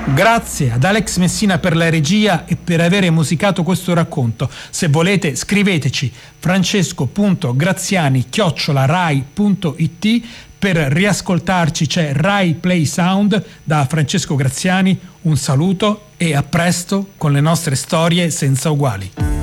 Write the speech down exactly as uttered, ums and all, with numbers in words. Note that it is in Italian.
Grazie ad Alex Messina per la regia e per avere musicato questo racconto. Se volete scriveteci francesco punto graziani chiocciola rai punto it. Per riascoltarci c'è Rai Play Sound da Francesco Graziani. Un saluto e a presto con le nostre storie senza uguali.